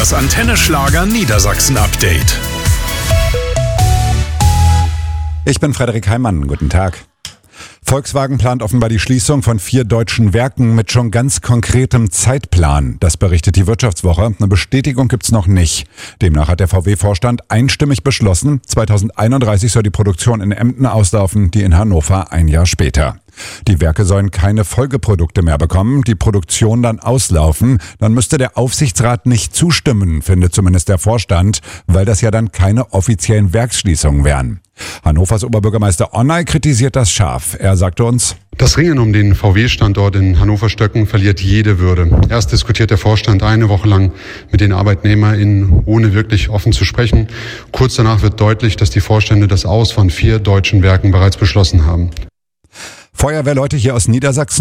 Das Antenne Schlager Niedersachsen Update. Ich bin Frederik Heimann. Guten Tag. Volkswagen plant offenbar die Schließung von 4 deutschen Werken mit schon ganz konkretem Zeitplan. Das berichtet die Wirtschaftswoche. Eine Bestätigung gibt's noch nicht. Demnach hat der VW-Vorstand einstimmig beschlossen, 2031 soll die Produktion in Emden auslaufen, die in Hannover ein Jahr später. Die Werke sollen keine Folgeprodukte mehr bekommen, die Produktion dann auslaufen. Dann müsste der Aufsichtsrat nicht zustimmen, findet zumindest der Vorstand, weil das ja dann keine offiziellen Werksschließungen wären. Hannovers Oberbürgermeister Onnay kritisiert das scharf. Er sagte uns: Das Ringen um den VW-Standort in Hannover-Stöcken verliert jede Würde. Erst diskutiert der Vorstand eine Woche lang mit den ArbeitnehmerInnen, ohne wirklich offen zu sprechen. Kurz danach wird deutlich, dass die Vorstände das Aus von 4 deutschen Werken bereits beschlossen haben. Feuerwehrleute hier aus Niedersachsen